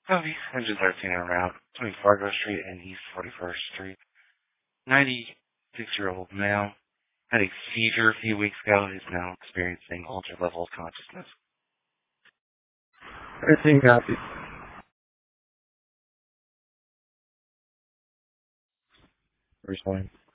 Covey, engine 13 en route between Fargo Street and East 41st Street. 96-year-old male had a seizure a few weeks ago. Is now experiencing altered level of consciousness. 13 copies. First line.